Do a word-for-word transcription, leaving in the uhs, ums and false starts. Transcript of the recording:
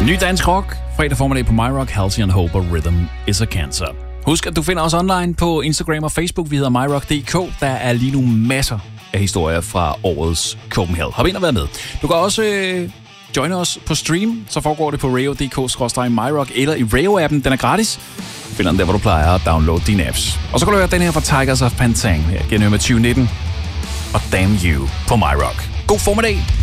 Ny dansk rock, fredag formiddag på MyRock, Halsey and Hope og Rhythm is a Cancer. Husk, at du finder os online på Instagram og Facebook. Vi hedder myrock punktum d k. Der er lige nu masser af historier fra årets Copenhagen. Hop ind og vær med. Du kan også øh, joine os på stream, så foregår det på radio punktum d k skråstreg myrock eller i Radio-appen. Den er gratis. Du finder den der, hvor du plejer at downloade dine apps. Og så kan du høre den her fra Tigers of Pantang. Her gennem med tyve nitten og Damn You på MyRock. God formiddag.